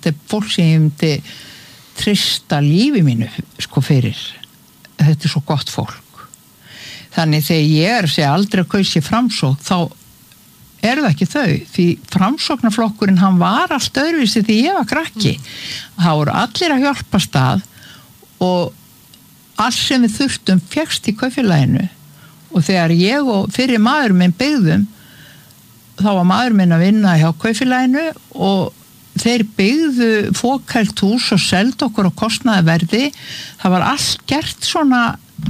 þetta fólk sem ég myndi trista lífi mínu sko fyrir. Þetta svo gott fólk. Þannig þegar ég segja aldrei að kausi Framsókn, þá það ekki þau, því Framsóknarflokkurinn hann var allt öðruvísi því ég var krakki. Það voru allir að hjálpast að og allt sem við þurftum fékkst í kaupfélaginu og þegar ég og fyrir maður minn byggðum þá var maður minn að vinna hjá kaupfélaginu og þeir byggðu fókælt hús og seldu okkur á kostnaðarverði. Það var allt gert svona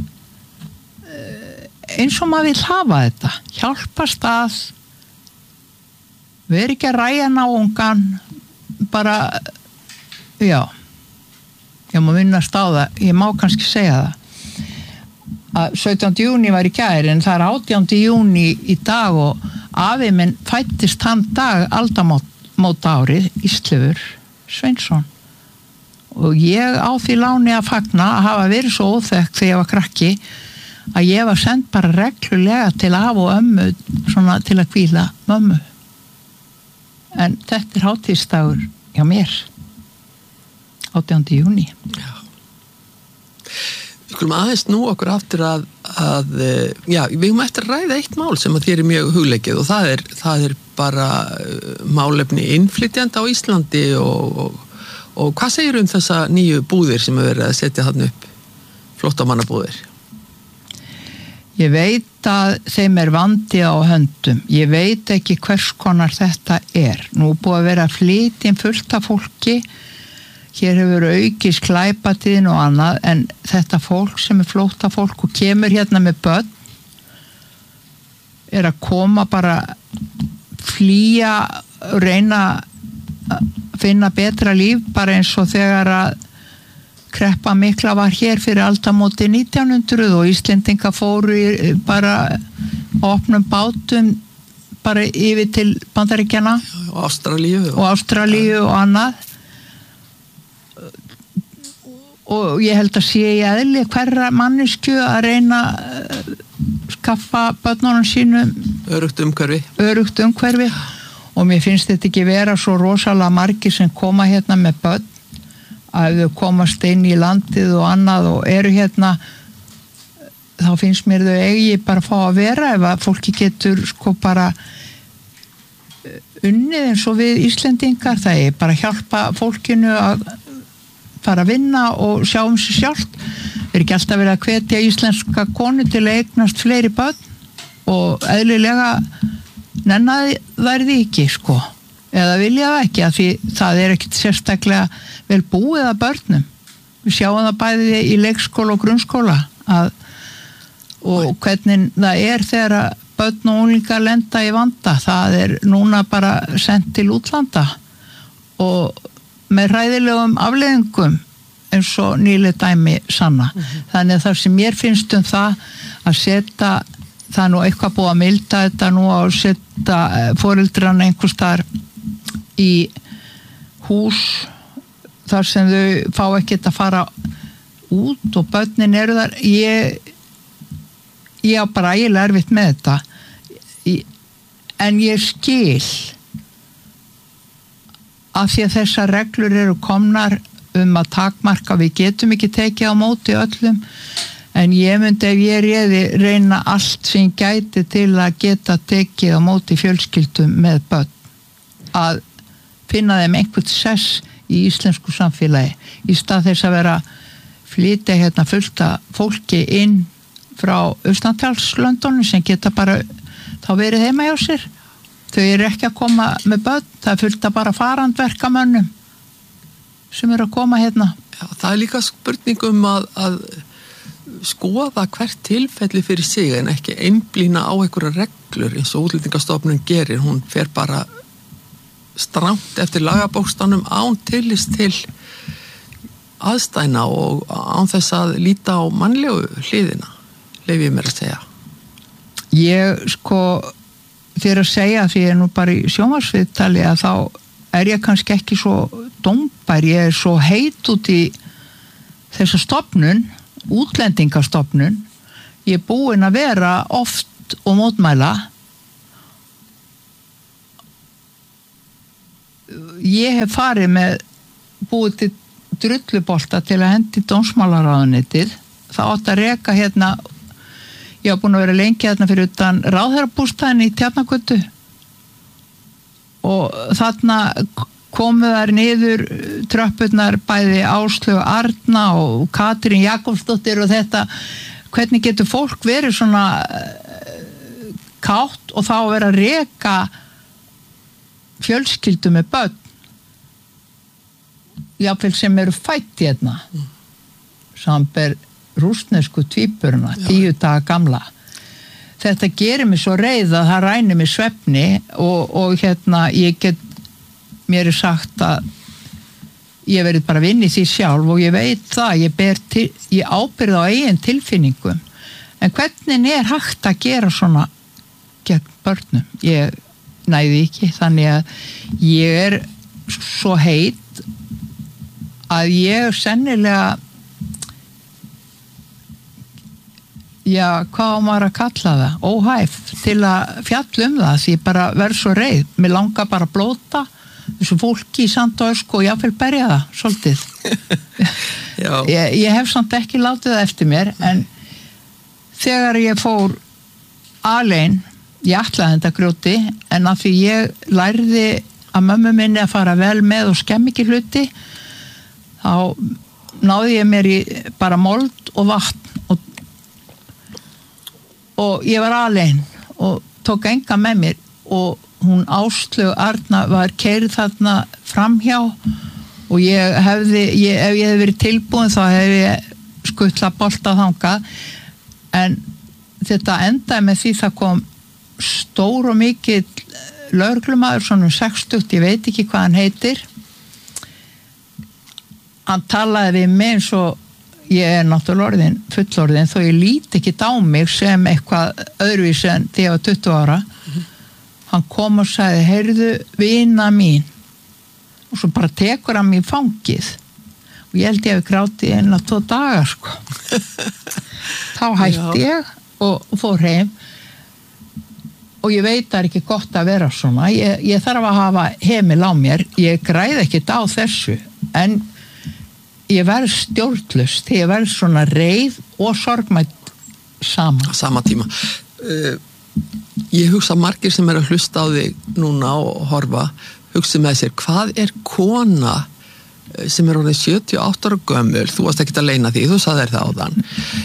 eins og maður vill hafa þetta, hjálpast að veri ekki að ræja náungan bara ég má minnast á það, ég má kannski segja það að 17. júní var í gær en það 18. júní í dag og afi minn fættist hann dag aldamóta árið Íslefur Sveinsson og ég á því láni að fagna að hafa verið svo óþekkt þegar ég var krakki að ég var send bara reglulega til af og ömmu svona til að hvíla mömmu en þetta hátíðsdagur hjá mér 18. júní. Við skulum aðeins nú okkur aftur að við höfum eftir að ræða eitt mál sem að þér mjög hugleikið og það er bara málefni innflytjenda á Íslandi og hvað segir þessa nýju búðir sem er verið að setja þarna upp flóttamannabúðir? Ég veit að þeim vandi á höndum. Ég veit ekki hvers konar þetta er. Nú búið að vera flytjum fullt af fólki. Hér hefur aukist glæpatíðin og annað, en þetta fólk sem flóttafólk og kemur hérna með börn að koma bara flýja, reyna að finna betra líf, bara eins og þegar að kreppa mikla var hér fyrir aldamóti 1900 og Íslendinga fóru bara opnum bátum bara yfir til Bandaríkjanna og Ástralíu og annað og ég held að sé í eðli hverra manneskju að reyna skaffa börnunum sínum öruggt umhverfi og mér finnst þetta ekki vera svo rosalega margir sem koma hérna með börn að þau komast inn í landið og annað og eru hérna þá finnst mér þau eigi bara að fá að vera ef að fólki getur sko bara unnið eins og við Íslendingar það bara hjálpa fólkinu að fara að vinna og sjá sig sjálft. Ekki alltaf verið að hvetja íslenska konu til að eignast fleiri börn og eðlilega nennaði þær því ekki sko eða vilja það ekki að því það ekkert sérstaklega vel búið að börnum. Við sjáum það bæði í leikskóla og grunnskóla og hvernig það þegar að börn og unglingar lenda í vanda. Það núna bara sent til útlanda og með hræðilegum afleiðingum eins og nýlega dæmi sanna. Þannig að það sem mér finnst það að setja, það nú eitthvað búið að milda þetta nú að setja foreldrana einhvers staðar í hús þar sem þau fá ekkert að fara út og börnin þar. Ég á bara ægilega erfitt með þetta en ég skil af því að þessar reglur eru komnar að takmarka, við getum ekki tekið á móti öllum, en ég myndi ef ég reyna allt sem gæti til að geta tekið á móti fjölskyldum með börn, að finna þeim einhvern sess í íslensku samfélagi, í stað þess að vera flytja hérna fullta fólki inn frá Austantjalslöndunum sem geta bara þá verið heima hjá sér. Þau ekki að koma með börn, það fullt að bara farandverkamönnum sem að koma hérna. Já, það líka spurning að skoða hvert tilfelli fyrir sig en ekki einblína á einhverja reglur eins og Útlendingastofnun gerir. Hún fer bara strangt eftir lagabókstafnum án tillis til aðstæðna og án þess að líta á mannlegu hliðina, leyfi ég mér að segja. Ég fyrir að segja því ég nú bara í sjónvarpsviðtali að þá ég kannski ekki svo dómbær, ég svo heit út í þessa stofnun, Útlendingastofnun, ég búin að vera oft og mótmæla. Ég hef farið með búið til drullubolta til að hendi dómsmálaráðuneytið, það átt að reka hérna, ég var búin að vera lengi hérna fyrir utan ráðherrabústaðin í Tjarnargötu og þarna komu þær niður tröppurnar bæði Áslaug Arna og Katrín Jakobsdóttir og þetta, hvernig getur fólk verið svona kátt og þá að vera að reka fjölskyldu með börn jáfnvel sem eru fætt hérna samber rússnesku tvíburuna 10 daga gamla. Þetta gerir mig svo reið að það rænir mig svefni og hérna mér er sagt að ég verið bara að vinna í því sjálf og ég veit það, ég ábyrgð á eigin tilfinningum. En hvernig er hægt að gera svona gegn börnum? Ég næði ekki, þannig að ég er svo heit að ég sennilega hvað á maður að kalla það? Óhæf til að fjalla það því ég bara verð svo reið. Mér langar bara að blóta þessu fólki í sand og ösku og jáfnvel berja það svolítið. ég hef samt ekki látið það eftir mér en þegar ég fór alein, ég ætlaði þetta grjóti en af því ég lærði að mömmu minni að fara vel með og skemmi ekki hluti þá náði ég mér í bara mold og vatn og ég var alein og tók enga með mér og hún Áslaug Arna var keyrð þarna framhjá og ef ég hefði verið tilbúin þá hefði ég skutlað bolta þangað en þetta endaði með því það kom stór og mikill lögreglumaður svona 60, ég veit ekki hvað hann heitir hann talaði við mig eins og ég er náttúrulega fullorðin þó ég líti ekki á mig sem eitthvað öðruvísi en þegar ég var 20 ára hann kom og sagði, heyrðu vina mín og svo bara tekur hann mér fangið og ég held ég hefði grátið 1-2 daga sko þá hætti ég og fór heim og ég veit það er ekki gott að vera svona ég þarf að hafa heimil á mér ég græði ekkert á þessu en ég verð stjórnlaust þegar ég verð svona reið og sorgmætt sama tíma ég hugsa margir sem er að hlusta á þig núna og horfa hugsa með sér, hvað er kona sem er orðin 78 ára gömul þú varst ekki að leyna því, þú sagðir það áðan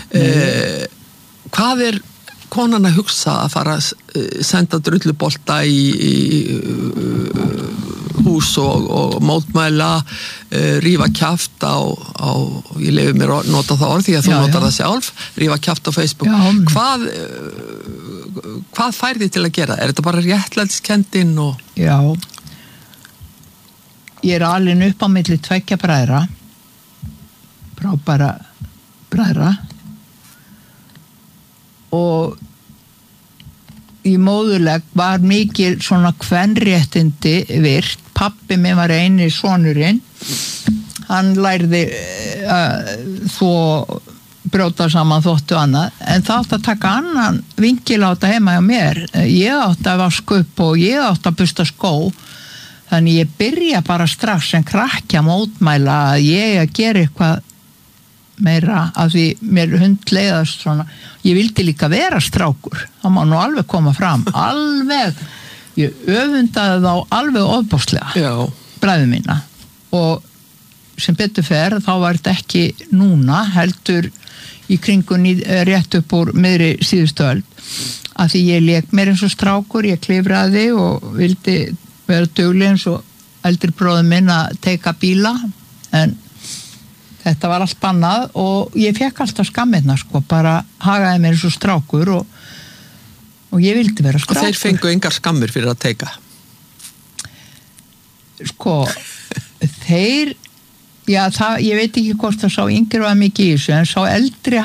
hvað er konan að hugsa að fara að senda drullubolta í hús og mótmæla rífa kjaft á ég leyfi mér að nota það orð því að þú notar það sjálf rífa kjaft á Facebook hvað fær þið til að gera? Er þetta bara réttlætiskendin og Já ég er alin upp á milli 2 bræðra frábæra bræðra og í móðurleg var mikil svona kvenréttindi virt pappi minn var eini sonurinn hann lærði þó brjóta saman þóttu annað en það átti að taka annan vinkil á þetta heima hjá mér ég átti að vaska upp og ég átti að busta skó þannig ég byrja bara strax sem krakki að mótmæla að ég að gera eitthvað meira af því mér hundleiðast svona ég vildi líka vera strákur það má nú alveg koma fram alveg, ég öfundaði þá alveg ofbóðslega bræðu mína og sem betur fer þá var þetta ekki núna heldur í kringun rétt upp úr miðri síðustu öld af því ég lék mér eins og strákur ég klifraði og vildi vera dugleg eins og eldri bróðir minn að teika bíla en þetta var allt bannað og ég fekk alltaf skammirna sko, bara hagaði mér eins og strákur og ég vildi vera strákur. Og þeir fengu engar skammir fyrir að teika? Sko, þeir, ég veit ekki hvort það sá yngri var mikið í þessu, en sá eldri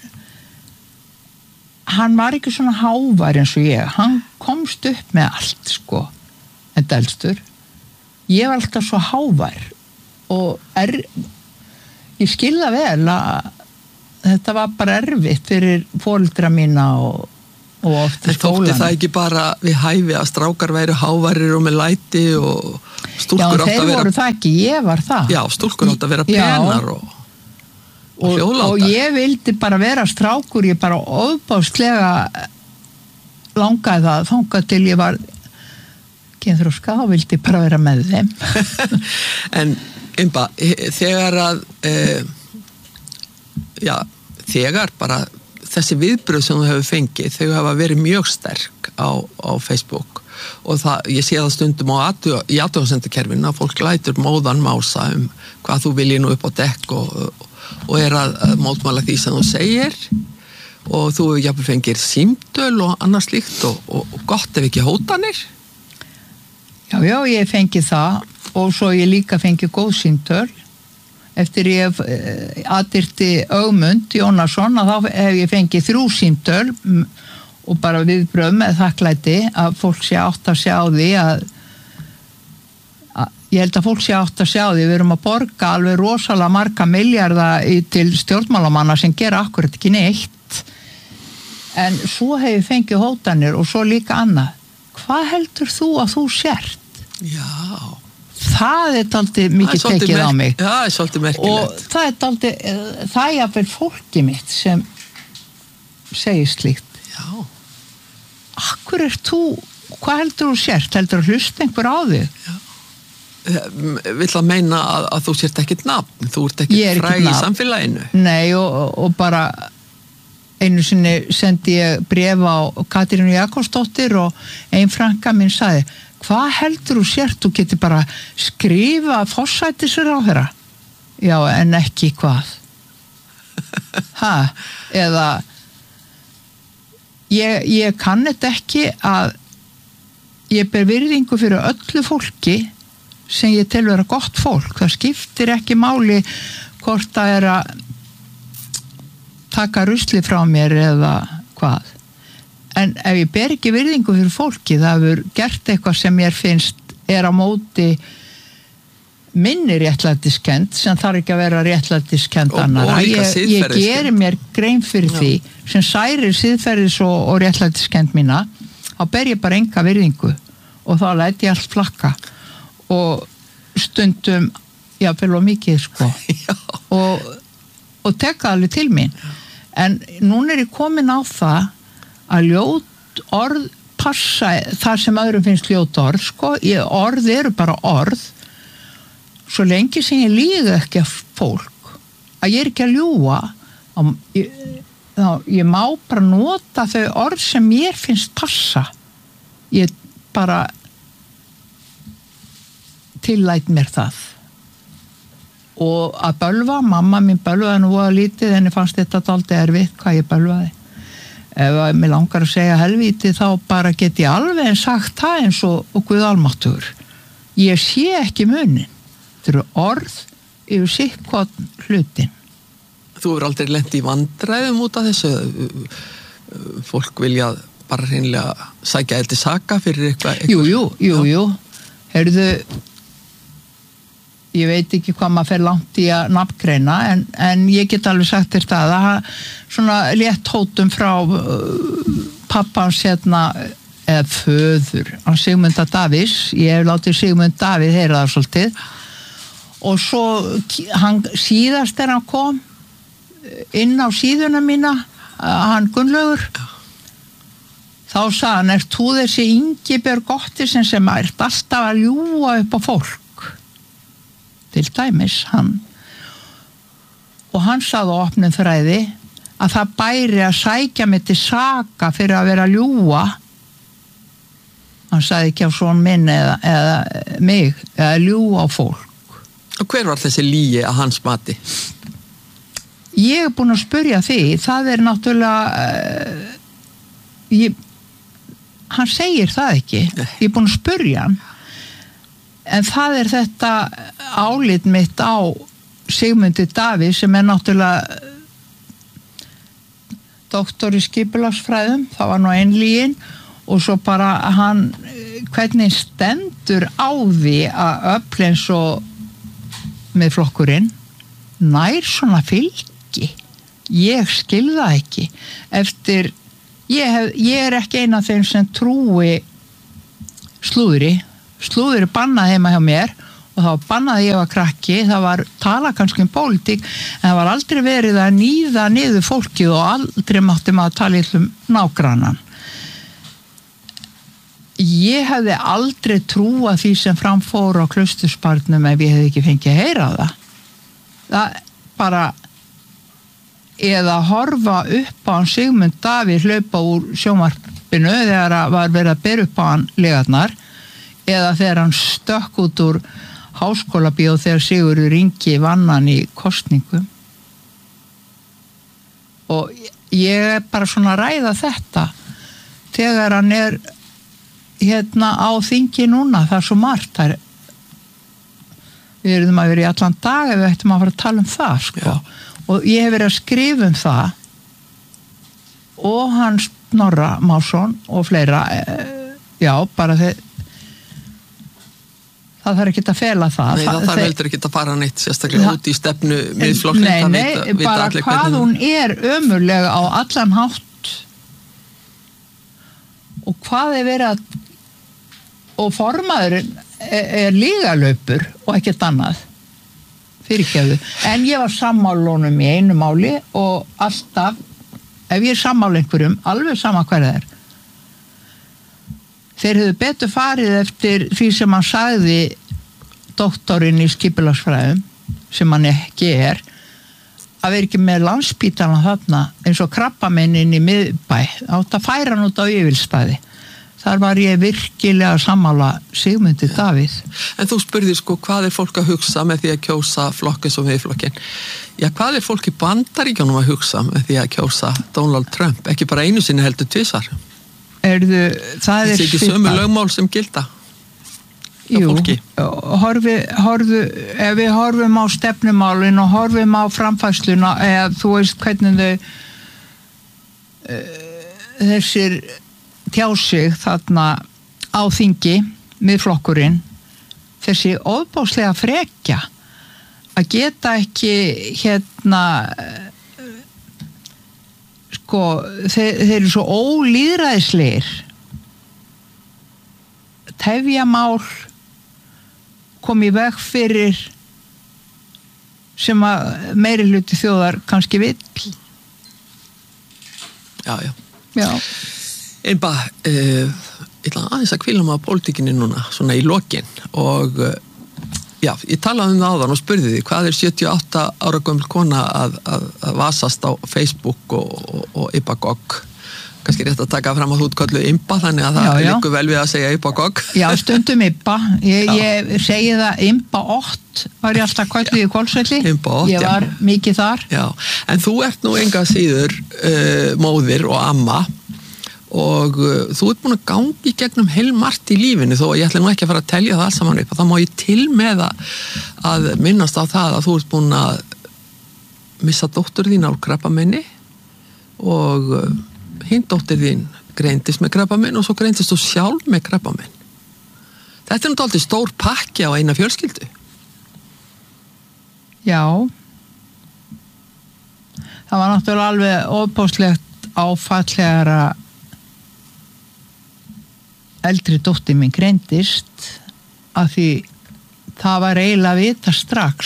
hann var ekki svona hávær eins og ég, hann komst upp með allt sko, þetta elstur. Ég var alltaf svo hávær og ég skilða vel að þetta var bara erfitt fyrir foreldra mína og og oft í En þótti skólanum. það ekki bara við hæfi að strákar væru hávarir og með læti og stúlkur átt að vera... Já, þeir voru það ekki, ég var það. Já, stúlkur átt að vera penar og hljóðlátar. Og ég vildi bara vera strákur, ég bara ofbáslega langaði það, þangað til ég var kynþroska og vildi bara vera með þeim. En Imba, þegar að þegar bara þessi viðbröð sem þú hefur fengið, þau hafa verið mjög sterk á Facebook og það, ég sé það stundum í athugasemdakerfinu að fólk lætur móðan mása hvað þú vilji nú upp á dekk og að mótmæla því sem þú segir og þú hefur jafnvel fengið símtöl og annars slíkt og gott ef ekki hótanir. Já, ég fengið það og svo ég líka fengið góð símtöl. Eftir ég aðyrti Ögmund Jónasson að þá hef ég fengið 3 símtöl og bara viðbröð með þakklæti að fólk sé átt að sjá því að ég held að fólk sé átt að sjá því við erum að borga alveg rosalega marga milljarða til stjórnmálamanna sem gera akkurat ekki neitt en svo hef ég fengið hótanir og svo líka annað. Hvað heldur þú að þú sért? Já. Það er dálítið mikið tekið á mig. Já, það er svolítið merkilegt. Og það er dálítið, það er jafnvel fólkið mitt sem segir slíkt. Já. Akkur er þú, hvað heldur þú sért? Heldur þú hlusta einhver á þig? Já. Vill að meina að þú sért ekkert nafn, þú ert ekkert fræg í samfélaginu. Nei, og bara einu sinni sendi ég bréf á Katrínu Jakobsdóttir og ein frænka mín sagði hvað heldur þú sért, þú getur bara skrifa forsætisráðherra. Já, en ekki hvað. Eða ég kann þetta ekki að ég ber virðingu fyrir öllu fólki sem ég tel vera gott fólk. Það skiptir ekki máli hvort það er að taka rusli frá mér eða hvað. En ef ég ber ekki virðingu fyrir fólki, það hefur gert eitthvað sem mér finnst er á móti minni réttlætiskend sem þarf ekki að vera réttlætiskend annara. Ég geri mér grein fyrir því sem særir siðferðis og réttlætiskend mína, þá ber ég bara enga virðingu og þá læt ég allt flakka og stundum jáfnvel og mikið sko og teka alveg til mín. En núna er ég komin á það að ljót orð passa þar sem öðrum finnst ljót orð sko, orð eru bara orð svo lengi sem ég líði ekki að fólk að ég er ekki að ljúga ég má bara nota þau orð sem mér finnst passa ég bara tillæt mér það og að bölva, mamma mín bölvaði nú að lítið, henni fannst þetta dálítið erfitt hvað ég bölvaði ef mér langar að segja helvíti þá bara get ég alveg en sagt það eins og Guð almáttugur ég sé ekki munin þetta eru orð yfir sikkot hlutin. Þú hefur aldrei lent í vandræðum út af þessu fólk vilja bara hreinlega sækja til saka fyrir eitthvað? Jú heyrðu ég veit ekki hvað maður fer langt í að nafngreina en ég get alveg sagt þér það að svona létt hótum frá pappans eða föður á Sigmunda Davíðs ég hef látið Sigmund Davíð heyra það svolítið og svo síðast hann kom inn á síðuna mína hann Gunnlaugur þá sagði hann ert þú þessi Ingibjörg Ottesen sem ert alltaf að ljúga upp á fólk til dæmis hann og hann sagði á opnum þræði að það bæri að sækja mig til saka fyrir að vera að ljúga hann sagði ekki á son minn eða mig eða ljúga á fólk. Og hver var þessi lygi að hans mati? Ég er búin að spyrja því það er náttúrulega hann segir það ekki ég er búin að spyrja hann en það er þetta álit mitt á Sigmundi Davíð sem er náttúrulega doktor í skipulagsfræðum, það var nú einlígin og svo bara hann hvernig stendur á því að öfl eins og með flokkurinn nær svona fylgi ég skil það ekki eftir ég ekki eina af þeim sem trúi slúðri bannað heima hjá mér og það var bannað að ég var krakki, það var tala kannski pólitík, en það var aldrei verið að níða niður fólkið og aldrei mátti maður tala nágrannan. Ég hefði aldrei trúað því sem framfór á Klausturbarnum ef ég hefði ekki fengið að heyra það. Það bara eða horfa upp á hann Sigmund Davíð hlaupa úr sjónvarpinu þegar var verið að bera upp á hann legarnar eða þegar hann stökk út úr Háskólabíó þegar Sigurður Ingi vann hann í kosningum og ég bara svona ræða þetta þegar hann á þingi núna, það svo margt við erum að vera í allan dag ef við ættum að fara að tala það sko. Og ég hef verið að skrifa það og Hans Snorra Másson og fleira bara það þarf ekki að fela það. Nei, það þarf heldur ekki að fara neitt sérstaklega út í stefnu miðflokksins. Nei, bara hvað hún ömurlega á allan hátt og hvað verið að og formaðurinn lígalaupur og ekkert annað fyrirgefðu. En ég var sammála honum í einu máli og alltaf, ef ég sammála einhverjum, alveg sama hver það þeir hefðu betur farið eftir því sem hann sagði doktorinn í skipulagsfræðum sem hann ekki að vera ekki með Landspítalann þarna eins og krabbamennin í miðbæ átt að færa hann út á yfirstæði. Þar var ég virkilega sammála Sigmundi Davíð. En þú spurðir sko hvað fólk að hugsa með því að kjósa flokkins og miðflokkin. Já, hvað fólk í Bandaríkjunum að hugsa með því að kjósa Donald Trump? Ekki bara einu sinni heldur tvisvar. Það ekki sömu lögmál sem gilda? Jú, ef við horfum á stefnumálin og horfum á framfærsluna eða þú veist hvernig þessir tjá sig þarna á þingi miðflokkurinn þessi ofbáslega frekja að geta ekki sko þeir eru svo ólýðræðislegir tefja mál kom í veg fyrir sem að meiri hluti þjóðar kannski vill. Já. Einba, ég ætla aðeins að hvíla á pólitíkinni núna, svona í lokin og ég talaði það áðan og spurði því hvað 78 ára gömul kona að vasast á Facebook og Ibagog. Kannski rétt að taka fram að þú köllu Imba, þannig að það liggur vel við að segja Ibagog. Já, stundum Imba. Ég segi það Imba 8 var ég alltaf kölluð í Hvolsvelli. Imba 8, ég var mikið þar. Já, en þú ert nú enga síður móðir og amma og þú ert búin að gangi í gegnum heilmargt í lífinu þó að ég ætla nú ekki að fara að telja það alls saman upp. Það má ég til með að minnast á það að þú ert búin að missa dóttur þín á krabbamenni og hinn dóttir þín greindist með krabbamenn og svo greindist þú sjálf með krabbamenn. Þetta náttúrulega aldrei stór pakki á eina fjölskyldu. Já. Það var náttúrulega alveg ofbóðslegt áfallegara eldri dóttir mín greindist af því það var eiginlega að vita strax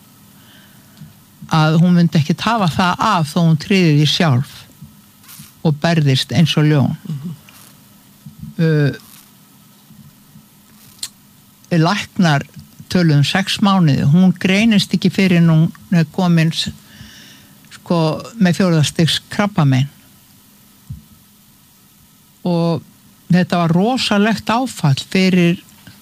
að hún myndi ekki hafa það af þó hún tryði því sjálf og berðist eins og ljón. Læknar töluðum 6 mánuði, hún greinist ekki fyrir hún komin sko með 4. stigs krabbamein og þetta var rosalegt áfall fyrir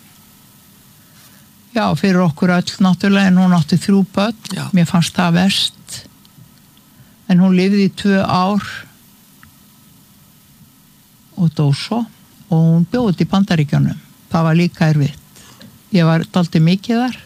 okkur öll náttúrulega en hún átti 3 börn, mér fannst það verst en hún lifði í 2 ár og dó svo og hún bjóði í Bandaríkjunum, það var líka erfitt, ég var dálítið mikið þar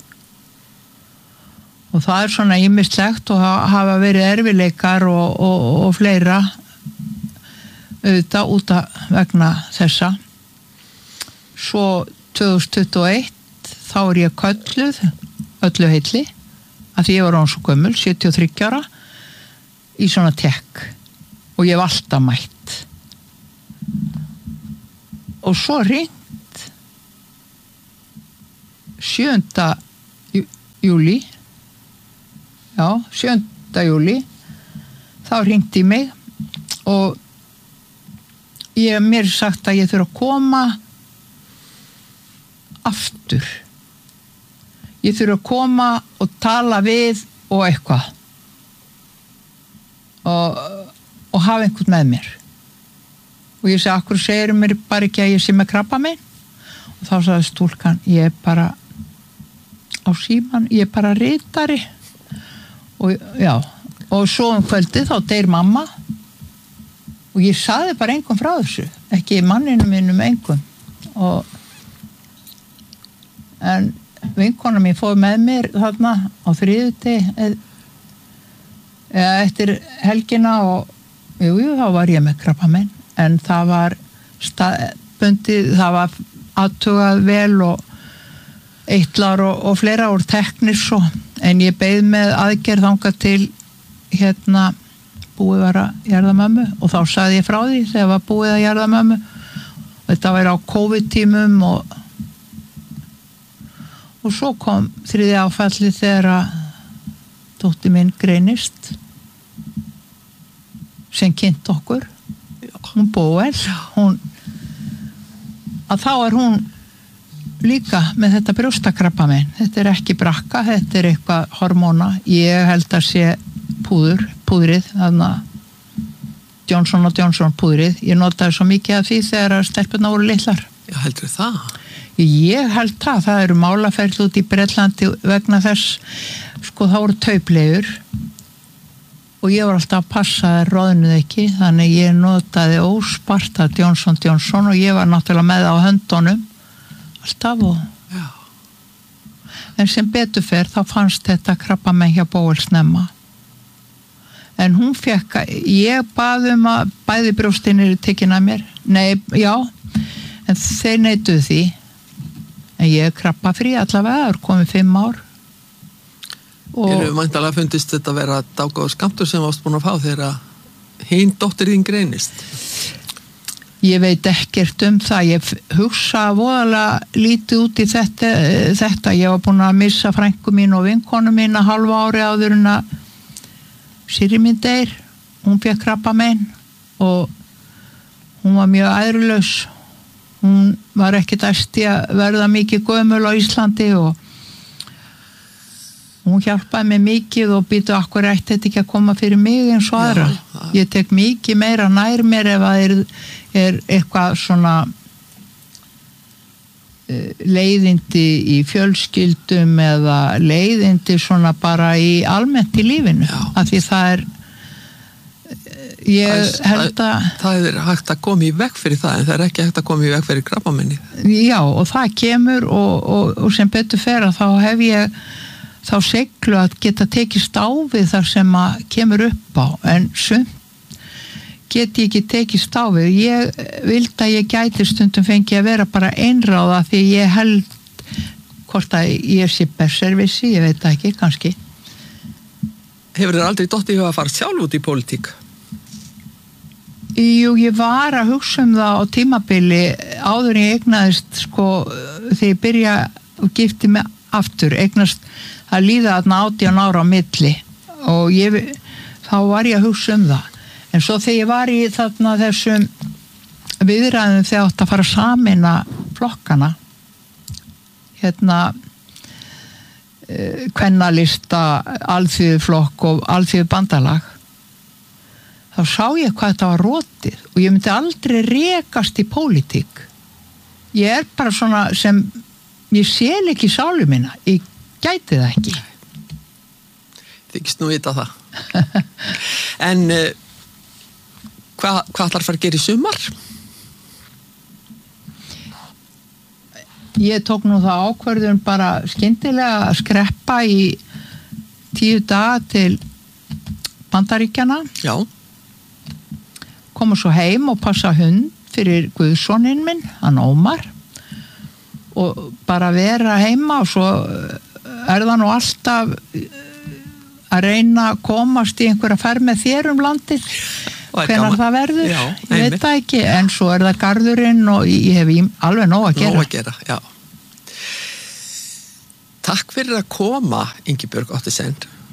og það svona ýmislegt og hafa verið erfileikar og fleira auðvitað út að vegna þessa. Svo 2021 þá ég kölluð öllu heilli að því ég var svo gömul, 73 ára í svona tekk og ég var alltaf mætt og svo hringt 7. júlí 7. júlí þá hringt í mig og mér sagt að ég þurfa að koma aftur. Ég þurfa að koma og tala við og eitthvað og hafa einhvern með mér. Og ég segi, akkur segir mér bara ekki að ég sé með krabbamein? Og þá sagði stúlkan, ég er bara á síman, ég er bara ritari. Og svo kvöldið þá deyr mamma og ég sagði bara engum frá þessu, ekki manninu mínum engum. En vinkona mín fór með mér þarna á þriðjudegi eftir helgina og þá var ég með krabbamein, en það var bundið, það var athugað vel og eitlar og fleira úr teknis en ég beið með aðgerð þangað til búið var að jarða mömmu og þá sagði ég frá því þegar var búið að jarða mömmu. Þetta var á COVID-tímum og svo kom þriðja áfalli þegar að dóttir minn greinist sem kynnt okkur. Hún Bóel, að þá er hún líka með þetta brjóstakrabbamein. Þetta er ekki brakka, þetta er eitthvað hormóna. Ég held að sé púðrið, þarna Johnson & Johnson púðrið. Ég notaði svo mikið af því þegar stelpurnar voru litlar. Já, heldur það? Ég held það eru málaferð út í Bretlandi vegna þess, þá voru tauplegur og ég var alltaf að passa að roðnuð ekki, þannig ég notaði ósparta Johnson & Johnson og ég var náttúrulega með á höndunum alltaf en sem betur fer þá fannst þetta krabbamein hjá Bóel snemma. En hún fekk, ég bað að bæði brjóstin eru tekin að mér. Nei, já, en þeir neituðu því. En ég er krabbafrí allavega, það er komið 5 ár. Eru væntanlega fundist þetta að vera dágóður skammtur sem varst búin að fá þegar hinn dóttir þín greinist? Ég veit ekkert það. Ég hugsa voðalega lítið út í þetta. Ég var búin að missa frænku mín og vinkonu mín að hálfa ári áður en að Sýri mín deyr, hún fékk krabbamein og hún var mjög æðrulaus. Hún var ekkert æsti að verða mikið gömul á Íslandi og hún hjálpaði mig mikið og býtu akkur ætti þetta ekki að koma fyrir mig eins og aðra. Ég tek mikið meira nær mér ef að er eitthvað svona leiðindi í fjölskyldum eða leiðindi svona bara í almennt í lífinu. Af því það ég held að það er hægt að koma í veg fyrir það en það er ekki hægt að koma í veg fyrir krabbameinið. Já, og það kemur og sem betur fer að þá hef ég þá seglu að geta tekist á við þar sem að kemur upp á, en sumt get ég ekki tekist á við. Ég vildi að ég gæti stundum fengi að vera bara einráða því ég held hvort að ég sé besservissi, ég veit ekki, kannski. Hefur þér aldrei dottið í huga að fara sjálf út í pólitík? Jú, ég var að hugsa það á tímabili áður en ég eignaðist þegar ég byrja og gifti mig aftur, eignast að líða þarna 18 ára á milli og þá var ég að hugsa það. En svo þegar ég var í þarna þessum viðræðum þegar átt að fara að sameina flokkana, kvennalista, alþýðuflokk og alþýðubandalag, þá sá ég hvað þetta var rotið og ég myndi aldrei rekast í pólitík. Ég er bara svona sem, ég sel ekki sálu mína, ég gæti það ekki. Þykist nú vita það. En hvað ætlar að fara að gera í sumar? Ég tók nú það ákvörðun bara skyndilega að skreppa í 10 daga til Bandaríkjana. Já. Koma svo heim og passa hund fyrir guðsoninn minn, hann Ómar, og bara vera heima og svo er það nú alltaf að reyna að komast í einhverja ferð með þér landið. hvenær það verður, ég veit það ekki, en svo það garðurinn og ég hef alveg nóg að gera. Nóg að gera, já. Takk fyrir að koma, Ingibjörg Ottesen,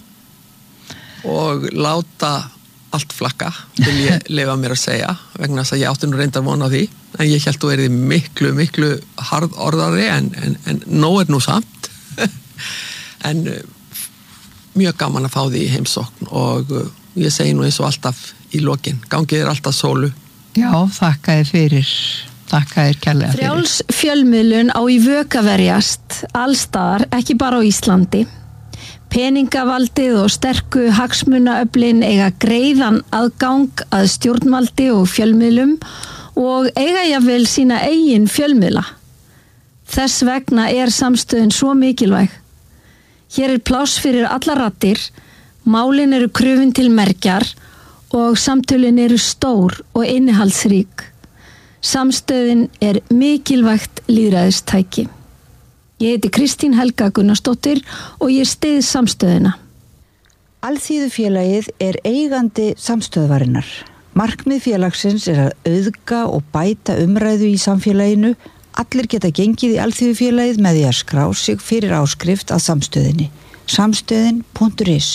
og láta allt flakka, vil ég leyfa mér að segja, vegna þess að ég átti nú reyndar von á því, en ég held þú því miklu harðorðari, en nóg nú samt, en mjög gaman að fá því í heimsókn og ég segi nú eins og alltaf í lokin, gangið alltaf sólu. Já, þakka þér fyrir. Þakka þér kærlega fyrir. Frjáls fjölmiðlun á í vök að verjast allstaðar, ekki bara á Íslandi. Peningavaldið og sterku hagsmunaöflin eiga greiðan aðgang að stjórnvaldi og fjölmiðlum og eiga jafnvel sína eigin fjölmiðla. Þess vegna samstöðin svo mikilvæg. Hér pláss fyrir alla raddir, málin eru krufin til mergjar og samtölin eru stór og innihaldsrík. Samstöðin mikilvægt lýðræðistæki. Ég heiti Kristín Helga Gunnarsdóttir og ég styð samstöðina. Alþýðufélagið eigandi samstöðvarinnar. Markmið félagsins að auðga og bæta umræðu í samfélaginu. Allir geta gengið í Alþýðufélagið með því að skrá sig fyrir áskrift að samstöðinni. Samstöðin.is.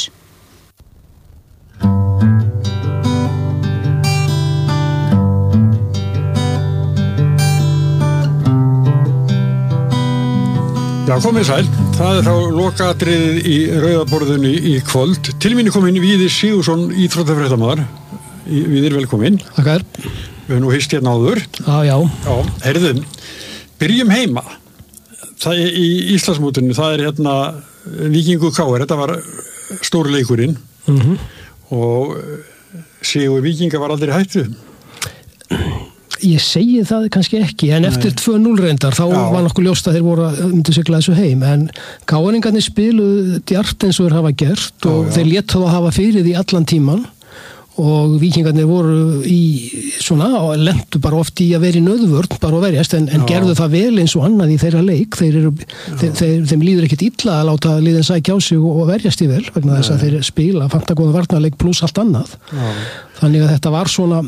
Já, komið sæl. Það þá lokaatriðið í Rauðaborðunni í kvöld. Til mín kominn Víðir Sigurðsson, íþróttafréttamaður. Víðir, velkominn. Takkar. Við höfum nú hist hérna áður. Já. Heyrðu, byrjum heima. Það í Íslandsmótinu, það hérna Víkingur KR, þetta var stórleikurinn. Og sigur Víkinga var aldrei hættu. Ég segi það kannski ekki, en eftir 2-0 reyndar, þá var nokkuð ljóst að þeir voru að myndu sigla þessu heim, en káringarnir spiluðu djart eins og þeir hafa gert og þeir létu þá hafa fyrir því allan tíman og Víkingarnir voru í svona, og lentu bara oft í að vera í nöðvörn, bara að verjast, en gerðu það vel eins og annað í þeirra leik. Þeim líður ekkit illa að láta liðin sækja á sig og verjast í vel, vegna þess að þeir spila fantagóða varnarleik pluss allt annað. Þannig að þetta var svona,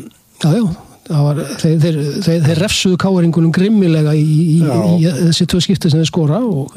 þeir refsuðu káringunum grimmilega í þessi 2 skipti sem þeir skora og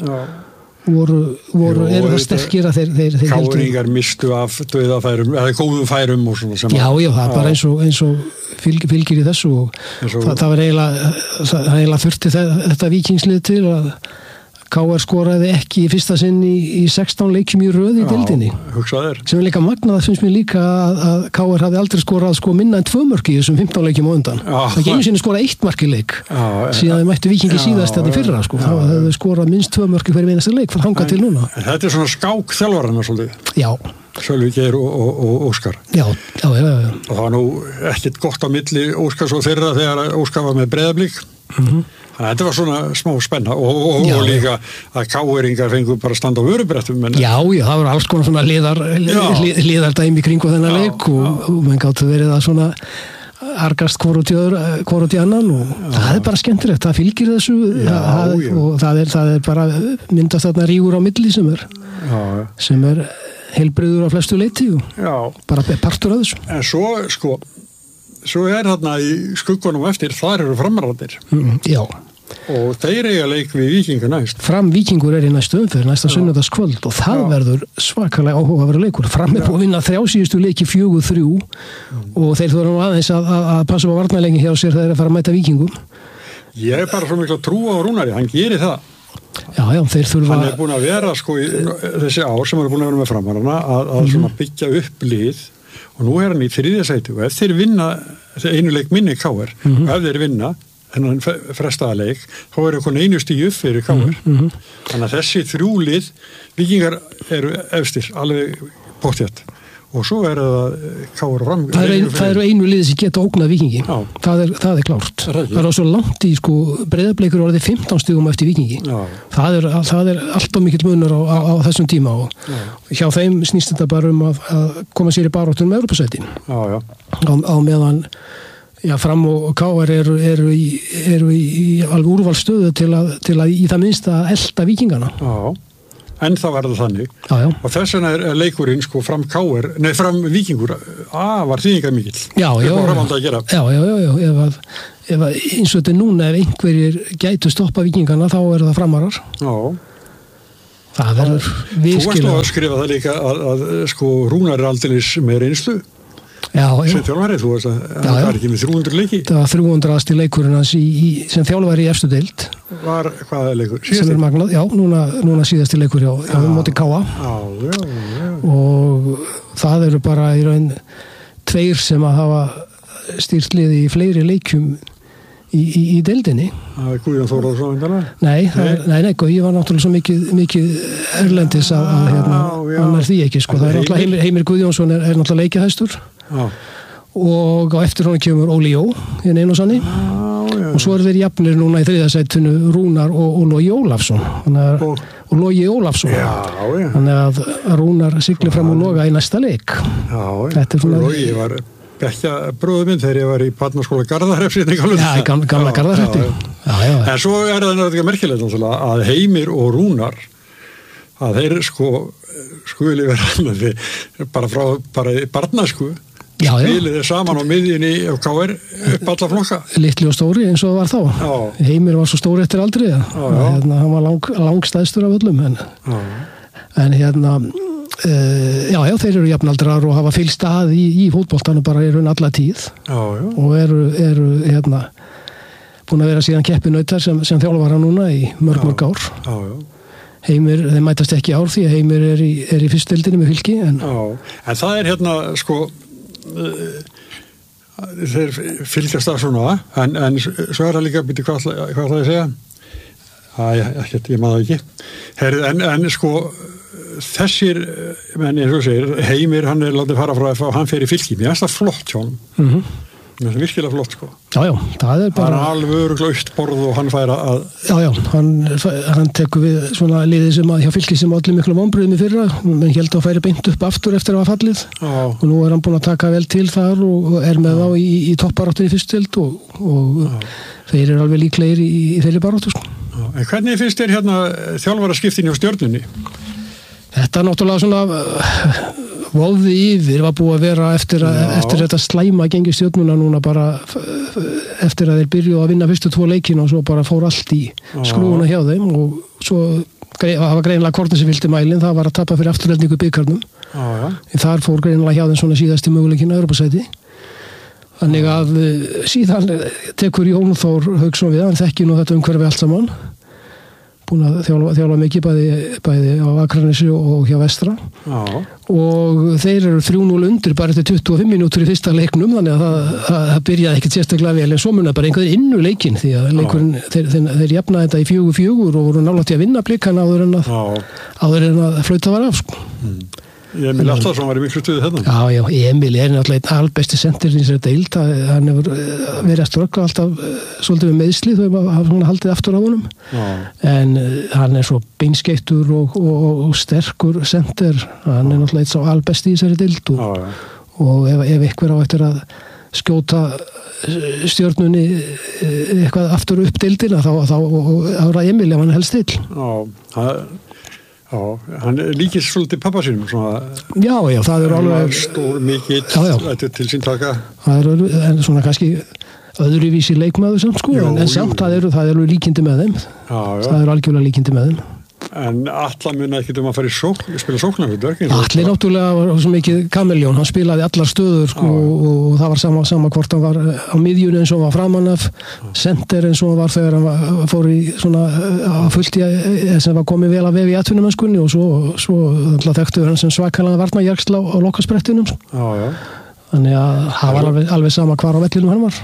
eru það sterkir að þeir káringar mistu af dauðafærum eða góðum færum og svona sem já, það er bara eins og fylgir í þessu og það var eiginlega þurfti þetta Víkingslið til að KR skoraði ekki í fyrsta sinn í 16 leikjum í röð í deildinni. Sem líka magnað, finnst mér líka að KR hafði aldrei skorað minna en 2 mörk í þessum 15 leikjum á undan. Það ekki einu sinni skorað 1 mark í leik. Síðan þeir mættu Víkingi síðast þetta í fyrra. Þá hefðu skorað minnst 2 mörk í hverjum einasta leik frá þangað til núna. Þetta er svona skák þjálfarana svolítið. Já. Sölvi Geir og Óskar. Já. Og það var nú ekkert gott á milli Óskars og þeirra þegar Óskar var með Breiðablik. Þannig að þetta var svona smá spenna og líka að káeringar fengu bara að standa á vörubrettum. Já, það voru alls konar svona liðardæmi kringu þennan leik og menn gáttu verið að svona argast hvort í annan og það er bara skemmtilegt, það fylgir þessu og það er bara myndast þarna rígur á milli sem er heilbrigður á flestu leiti og bara partur af þessu. En svo þarna í skuggunum eftir, þar eru Framararnir. Já. Og þeir eiga leik við Víkingur næst. Fram Víkingur í næstu umferð, næsta sunnudagskvöld og það verður svakalega áhugaverður leikur. Fram búið að vinna 3 síðustu leiki 4-3 og þeir þurfa aðeins að passa upp á varnarleikin hjá sér þegar þeir fara að mæta Víkingum. Ég bara svo miklu að trúa á Rúnari, hann gerir það. Já, þeir þurfa... Hann búin að vera þessi ár sem búin að vera með Framarana að svona byggja upp lið og nú hann í 3. sæti og ef þeir vinna einu leik minni KR og ef þeir vinna þennan frestaða leik þá eitthvað einu stíu upp fyrir KR þannig að þessi 3 lið Víkingar eru efstir alveg pottþétt og svo það KR fram það eru einu lið sem geta ógnað Víkingi það er klárt það er svo langt í Breiðableikur orðið 15 stigum eftir Víkingi það er alltaf mikill munur á þessum tíma og hjá þeim snýst þetta bara að koma sér í baráttun með Evrópusætin á meðan Fram og KR eru í alveg úrvalsstöðu til að í það minnsta elta Víkingana en það var það þannig. Já. Og þess vegna er leikurinn sko fram Víkingur, var þýðingar mikill. Já. Ef eins og þetta núna, ef einhverjir gætu stoppa Víkingana, þá eru það Framarar. Já. Það verður Þú varst nú að skrifa það líka að sko Rúnar er aldeilis með reynslu. Já. Sem þjálfari, þú veist það var ekki með 300 leiki. Það var 300. leikurinn hans sem þjálfari í efstu deild. Var hvaða leikur? Sem er magnað, já, núna síðasti leikur hjá móti Káa. Já. Og það eru bara í raun 2 sem að hafa stýrt liði í fleiri leikjum í deildinni. Það Guðjón Þórðarsson vandalega? Nei, ég var náttúrulega svo mikið erlendis að hann er því ekki, sko. Það er náttúrulega Heimir Guðjónsson er náttúrulega leikjahæstur. Já. Og á eftir honum kemur Óli Jó, hinn einu sanni. Og svo eru þeir jafnir núna í 3. sætinu Rúnar og Logi Ólafsson. Og Logi Ólafsson. Þannig að Rúnar siglir fram og Loga í næsta leik. Já, Logi var ekki bróðum minn þegar ég var í barnaskóla Garðahrepps. Já, gamla Garðahreppi. En svo er það náttúrulega merkilegt að Heimir og Rúnar að þeir skuli vera bara barnasku spiliði saman á miðjunni og KR upp alla flokka. Litli og stóri eins og það var þá. Já. Heimir var svo stóri eftir aldrei. Hann var langstæðstur af öllum. En þeir eru jafnaldrar og hafa fylgst að í fótboltanum bara í raun alla tíð. Og eru búin að vera síðan keppinautar sem þjálfara núna í mörg ár. Heimir, þeir mætast ekki ár því að Heimir er í fyrstdeildinni með Fylki. En það er þeir fylgjast það svona en svo er það líka hvað það að segja ég maður ekki en sko þessir menn eins og segir Heimir hann er látið fara frá FH hann fer í Fylki mér er það flott hjá hann það er virkilega flott sko það er bara hann er alveg öruglaust borð og hann fær að hann tekur við svona liðið sem að hjá Fylki sem allir miklu vonbrigðum í fyrra menn held að færi beint upp aftur eftir að hafa fallið og nú er hann búin að taka vel til þar og er með þá í toppbaráttu í fyrstild og þeir eru alveg líklegir í þeirri baráttu sko. En hvernig finnst þér þjálfaraskiptin hjá Stjörnunni? Þetta er náttúrulega svona voði yfir var búið að vera eftir þetta slæma gengi Stjörnuna núna bara eftir að þeir byrjuðu að vinna fyrstu 2 leikina og svo bara fór allt í skrúuna hjá þeim og svo það var greinilega kortin sem fylgdi mælinn, það var að tapa fyrir afturheldingu bikarnum. Þar fór greinilega hjá þeim svona síðasti möguleikinn að Evrópusæti. Þannig að síðan tekur Jón Þór Hauksson við, hann þekkir nú þetta umhverfi allt saman. Búin að þjálfa mikið bæði á Akranesi og hjá Vestra og þeir eru 3-0 undir bara eftir 25 mínútur í fyrsta leiknum þannig að það byrjaði ekkert sérstaklega vel en svo mun það bara einhverjir innu leikinn því að leikurinn, þeir jafnaði þetta í 4-4 og voru nálægt í að vinna Blikana áður en að flauta var af sko. Emil Atlason var í miklu stuði hérna. Já, Emil er náttúrulega einn albesti sendir í þessari deild, hann hefur verið að ströggla alltaf svolítið við meiðsli þau hafa haldið aftur á honum en hann er svo beinskeittur og sterkur sendir, hann er náttúrulega einn sá albesti í þessari deild og ef einhver á eftir að skjóta Stjörnunni eitthvað aftur upp deildina þá ára Emil ef hann helst til. Já, hann líkist svolítið pappa sínum svona. Já, það er alveg stór mikill til sín taka. Það er svona kannski öðruvísi leikmaður samt sko, en samt það eru líkindi með þeim. Það eru algjörlega líkindi með þeim. En Atla mun ekki að fara í spila sóknarhutverk. Atli náttúrulega var svo mikið kameljón, hann spilaði allar stöður sko, og það var sama hvort hann var á miðjunni eins og hann var framan af senter eins og hann var þegar hann fór í svona fullt í sem var komið vel að vefi í atvinnumennskunni og svo þekktu hann sem svakalega varnarjærgsla á lokasprettinum sko. Þannig að það var alveg sama hvar á vellinum hann var.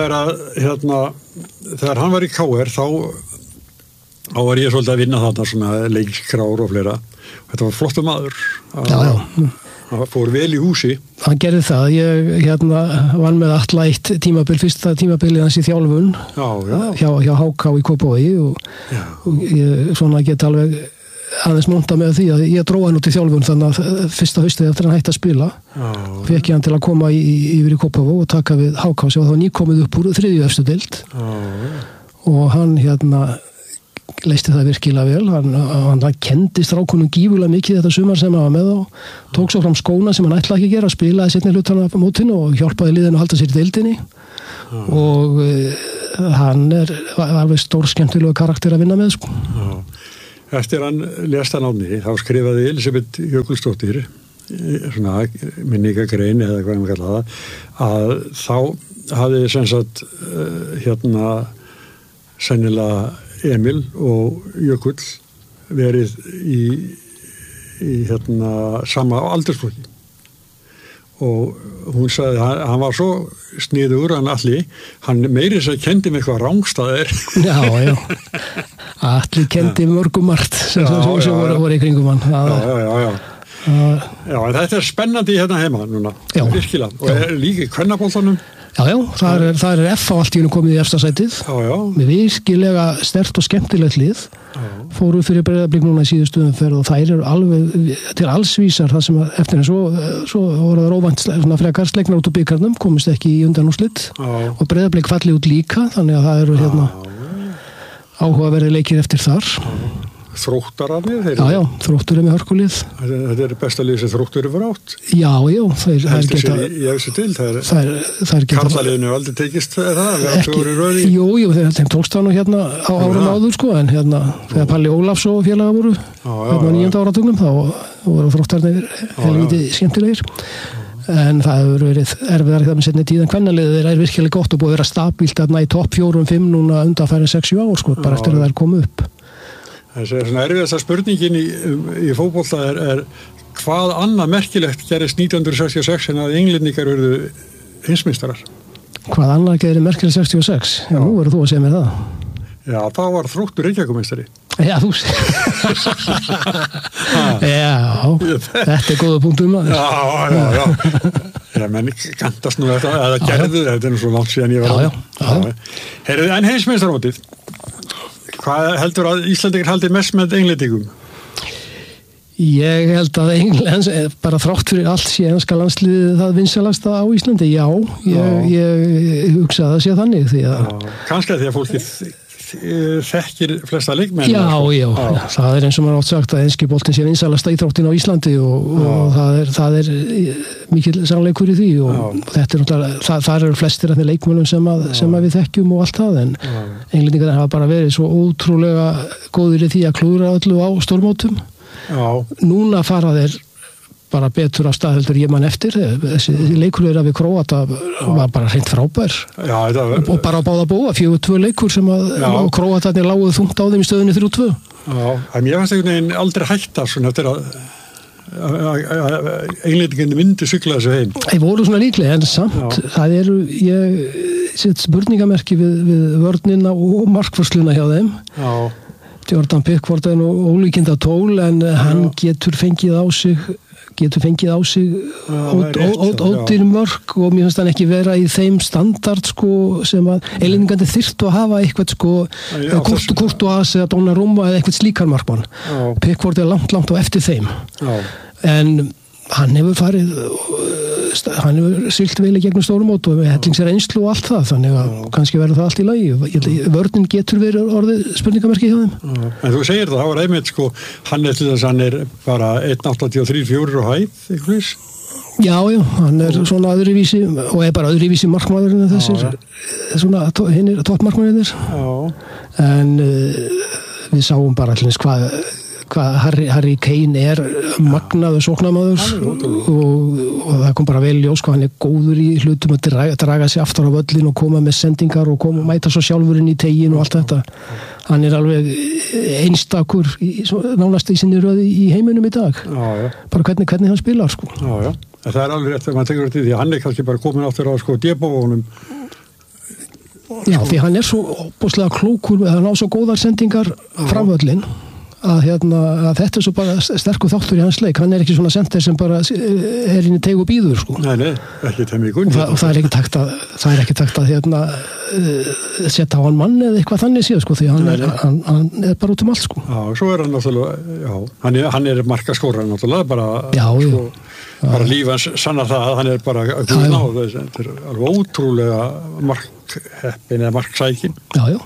Já, þegar hann var í KR þá var ég svolítið að vinna þarna svona leikskrár og fleira. Þetta var flottur maður. Það fór vel í húsi. Hann gerði það. Ég vann með Atla eitt tímabil, fyrsta tímabilið hans í þjálfun hjá HK í Kópavogi og ég svona get alveg aðeins monta með því að ég dróði hann út í þjálfun þannig að fyrsta haustið eftir hann hætti að spila fekk ég hann til að koma yfir í Kópavog og taka við HK sem var þá nýkomið upp úr 3. efstu deild og hann leysti það virkilega vel, hann kendi strákunum gífulega mikið þetta sumar sem hann var með og tók svo fram skóna sem hann ætlaði ekki að gera, spilaði seinni hlutana á mótinu og hjálpaði liðinu að halda sér í deildinni og hann var alveg stór skemmtilegu karakter að vinna með sko. Eftir hann lést hann áni, þá skrifaði Elisabeth Jökulsdóttir svona minningagrein eða hvað maður kalla það, að þá hafði sem sagt sennilega Emil og Jökull verið í sama aldursflokki og hún sagði að hann var svo sniður hann Alli, hann meiri þess að kendi með eitthvað rángstaðir. Já. Alli kendi mörgum margt sem voru í kringum hann. Já, en þetta er spennandi hérna heima núna, virkilega, og líka í kvennabóltanum. Já, það er F á allt í hennu komið í efsta sætið, með virkilega sterkt og skemmtilegt lið, fóru fyrir Breiðablik núna í síðustu umferð og þær eru alveg til allsvísar það sem eftir en svo voru það óvænt frekar slegnar út úr bikarnum, komist ekki í undanúrslit og Breiðablik falli út líka, þannig að það eru áhugaverðir leikir eftir þar. Þróttararnir? Já, Þróttur með hörkulið. Þetta er besta lið sem Þróttur er átt. Já, það er geta... Ég hef sér til, það er karlaliðinu aldrei tekist það, Jú, þeim tókst það nú hérna á árum áður sko, en hérna þegar Palli Ólafs og félaga voru hérna 9. áratugnum, þá voru Þróttarnir helviti skemmtilegir. En það hefur verið erfiðar það með setni tíð en kvennaliðið er virkilega gott og búið að vera stabílt í topp 4-5 núna undanfærin 6 ár sko, bara eftir að það er komið upp. Það er svona erfiðasta spurningin í fótbolta er hvað annað merkilegt gerist 1966 en að englendingar verðu heimsmeistarar? Hvað annað gerist merkilegt 66? Já, nú verður þú að segja mér það. Já, þá var Þróttur Reykjavíkurmeistari. Já, þú þetta er góða punktum maður. Já. Ég menn kantast nú þetta, eða gerðu þetta er nú svo langt síðan ég var Heyrðu, en heimsmeistaramótið, hvað heldur að Íslandingar haldi mest með englendingum? Ég held að Englands, bara þrátt fyrir allt sé enska landsliðið það vinsalasta á Íslandi, ég hugsa að það sé þannig því að... Kannski að því að fólki þekkir flesta leikmenn. Já, það er eins og maður átt sagt að enski boltinn sé vinsalasta íþróttin á Íslandi og það er mikil sannleikur í því og þetta er náttúrulega, það eru flestir af þeim leikmennum sem við þekkjum og allt það en englendingar hafa bara verið svo ótrúlega góðir í því að klúðra öllu á stórmótum. Núna fara þeir bara betur af stað heldur ég mann eftir þessi leikur þeirra við Króata var bara hreint frábær og bara á báða búa 4-2 leikur sem að Króatarnir láguðu þungt á þeim í stöðunni 3-2 en ég fannst einhvern veginn aldrei hætta svona eftir að englendingarnir myndi sigla þessu heim þeir voru svona líklega en samt það eru ég set spurningamerki við vörnina og markvörsluna hjá þeim Jordan Pickford er nú ólíkinda tól en hann getur fengið á sig ódýr mörk og mér finnst hann ekki vera í þeim standard sko sem að englendingarnir þyrftu að hafa eitthvað sko Courtois eða Donnarumma eða eitthvað slíkar markmann Pickford er langt á eftir þeim en hann hefur siglt vel í gegnum stórumót og hellingsir einslu og allt það þannig að kannski verður það allt í lagi vörnin getur verið orðið spurningamerki hjá þeim En þú segir það var einmitt sko hann er bara 1.83-4 og hæð Já, hann er svona öðruvísi og er bara öðruvísi markmaður en þessir svona hinn er toppmarkmaðurinn en við sáum bara allins hvað Harry Kane er magnaður sóknarmaður og það kom bara vel ljós hvað hann er góður í hlutum að draga sig aftur á völlin og koma með sendingar og mæta svo sjálfurinn í tegin og allt þetta hann er alveg einstakur nánast í sinni röði í heiminum í dag bara hvernig hann spilar sko það er alveg rétt þegar maður tekur þetta því að hann er kannski bara komin áttur á sko débóvunum Já, því hann er svo óbúslega klókur hann á svo góðar sendingar framvöllin að þetta er svo bara sterkur þáttur í hans leik hann er ekki svona senter sem bara er inn í teig og býður sko Nei, ekki temmíkun og það er ekki takt að setja á hann mann eða eitthvað þannig síðan sko því hann er bara út allt sko Já, svo er hann náttúrulega hann er markaskórar náttúrulega bara lífans sannar það að hann er bara guðnáð þetta er alveg ótrúlega markheppin eða marksækin Já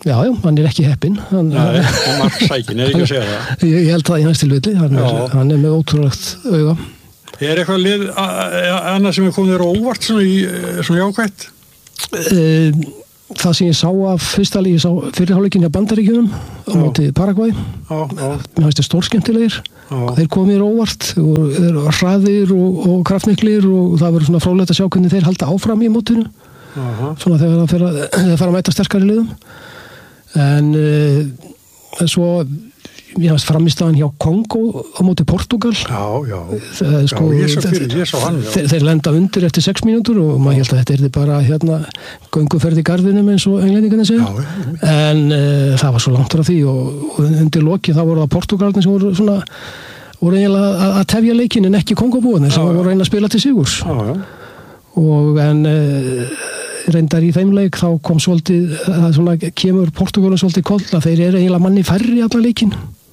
Já, hann ekki heppinn. Nei, marksækin, ekki að segja það. Ég held það í næst tilfelli, hann með ótrúlegt auga. Eitthvað lið annað sem komið þér óvart svona jákvætt? Það sem ég sá af fyrsta leik, ég sá fyrirháleikinn hjá Bandaríkjunum á móti Paragvæ. Mér finnst það stórskemmtilegir. Þeir komið mér óvart og þeir eru hraðir og kraftmiklir og það verður svona fróðlegt að sjá hvernig þeir halda áfram í mótinu. Svona þegar þeir fara að mæta sterkari liðum. En svo ég hafði framistæðan hjá Kongo á móti Portugal. Já, sko, ég sá hann. Þeir lenda undir eftir 6 mínútur og maður held að þetta er bara gönguferð í garðinum eins og englendingarnir segja. En það var svo langt frá því og undir loki þá voru það Portugalnir sem voru eiginlega að tefja leikinn en ekki Kongobúarnir sem voru að reyna að spila til sigurs. Og reyndar í þeim leik þá kom svolítið, kemur Portugalum svolítið koll að þeir eru eiginlega manni færri allan leikinn.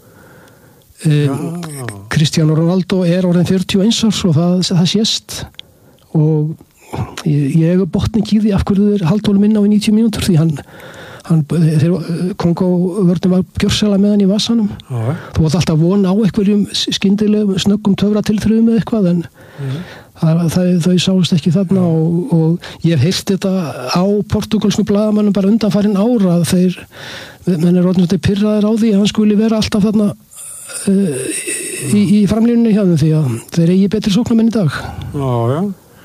Cristiano Ronaldo er orðin 41 árs og það sést og ég botni ekki í því af hverju þeir halda honum inn á í 90 mínútur því Kongo-vörðin var gjörsamlega með hann í vasanum. Þú varst alltaf vona á einhverjum skyndilegum snöggum töfratilþrifum eða eitthvað en þau sáust ekki þarna og ég hef heyrt þetta á portugalsku blaðamönnum bara undanfarin ára að menn er orðin pirraðir á því að hann skuli vera alltaf þarna í framlínunni hjá þeim því að þeir eigi betri sóknarmenn í dag. Já.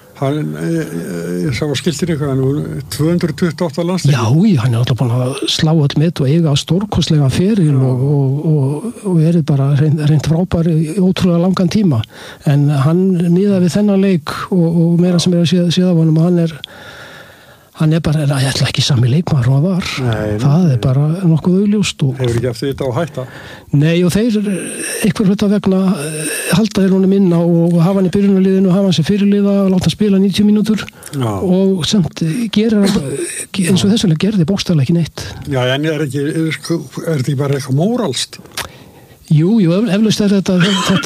Ég sá að skiltir eitthvað 228 landsleikir. Já, hann er alltaf búin að slá öll met og eiga stórkostlega feril og er bara reynt frábær í ótrúlega langan tíma en hann miðað við þennan leik og meira sem er að séð af honum hann er bara, ég ætla ekki sami leikmaður og hann var. Það er bara nokkuð augljóst. Hefur ekki eftir þetta á hætta? Nei, og þeir einhver hluta vegna halda þeir honum inn og hafa hann í byrjunarliðinu og hafa hann sem fyrirliða og láta hann spila 90 mínútur og samt gerir eins og þessulega gerði bókstaflega ekki neitt. Já, en er þetta bara eitthvað móralst? Jú, eflaust er þetta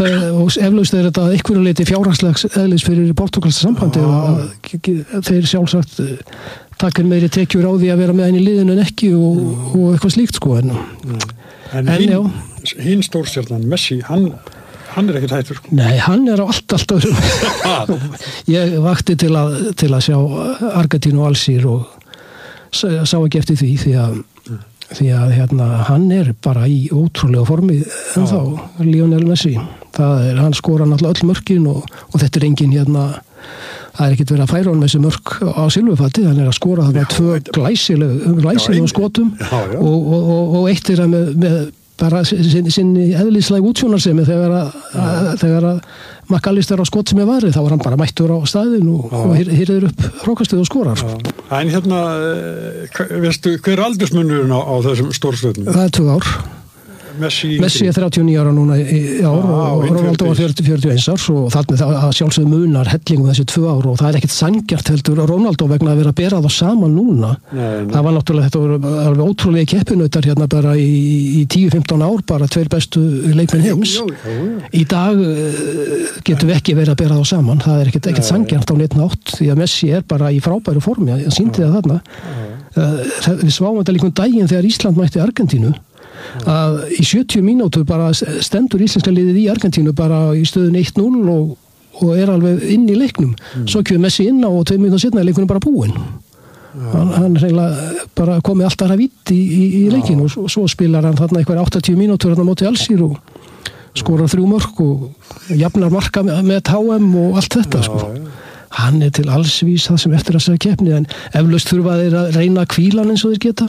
einhverju leyti fjárhagslegs eðlis fyrir portugalska sambandi og þeir sjálfsagt takkir meiri tekjur á því að vera með hann í liðinu en ekki og eitthvað slíkt sko en hinn stórstjarnan Messi, hann er ekkert hættur sko. Nei, hann er á allt öðrum ég vakti til að sjá Argentínu og Alsír og sá ekki eftir því að hann er bara í ótrúlega formi en þá, Lionel Messi hann skora náttúrulega öll mörkin og þetta er engin það er ekkert verið að færa honum þessi mörk á silfurfati, hann er að skora þarna 2 glæsilegum skotum og eitt er með bara sinni eðlislæg útsjónarsemi þegar að McAllister á skot sem er varið, þá var hann bara mættur á staðin og hýrður upp hrókastuð og skorar. En veistu, hver er aldursmunurinn á þessum stórstöðnum? Það er 2 ár. Messi er 39 ára núna í ár og Ronaldo var 41 árs og þannig að sjálfsögðu munar hellingum þessi 2 ár og það er ekkert sanngjarnt heldur Ronaldo vegna að vera að bera það saman núna. Það var náttúrulega, þetta voru alveg ótrúlega keppinautar bara í 10-15 ár, bara 2 bestu leikmenn heims. Í dag getum við ekki verið að bera það saman, það er ekkert sanngjarnt á neitt nátt því að Messi er bara í frábæru formi, hann sýndi það þarna. Við sváum þetta líka daginn þegar Ísland mætti Argentínu að í 70 mínútur bara stendur íslenska liðið í Argentínu bara í stöðun 1-0 og er alveg inn í leiknum. Svo kemur Messi inn og 2 mínútur setna er leikunum bara búinn. Hann reynilega bara komið alltaf að vitt í leikinu og svo spilar hann þarna eitthvað 80 mínútur þarna móti Alsír og skorar 3 mörk og jafnar marka með HM og allt þetta sko. Hann er til allsvís það sem eftir að segja keppni en eflaust þurfa þeir að reyna kvílan eins og þeir geta.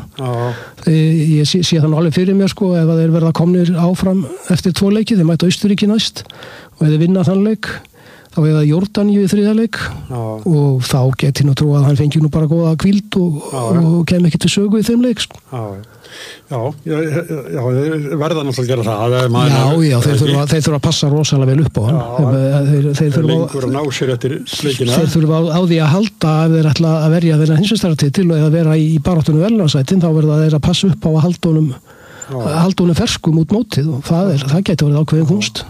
Ég sé það nú alveg fyrir mér sko ef þeir verða komnir áfram eftir 2 leiki, þeir mæta Austurríki næst og ef þeir vinna þann leik þá er það Jórdaníu í 3. leik og þá geti nú trú að hann fengi nú bara góða kvíld og kem ekki til sögu í þeim leik sko. Já, verða náttúrulega að gera það. Já, þeir þurfa að passa rosalega vel upp á hann. Þeir lengur að ná sér eftir leikina. Þeir þurfa á því að halda ef þeir ætla að verja þeirra hinsvestaratitil og að vera í baráttunum verðlaunasætin, þá verða þeir að passa upp á að halda honum ferskum út mótið og það gæti verið ákveðin kunst.